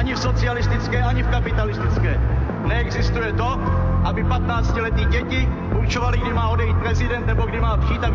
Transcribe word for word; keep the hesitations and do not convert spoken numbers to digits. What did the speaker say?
Ani v socialistické, ani v kapitalistické. Neexistuje to, aby patnáctiletí děti určovali, kdy má odejít prezident nebo kdy má přijít.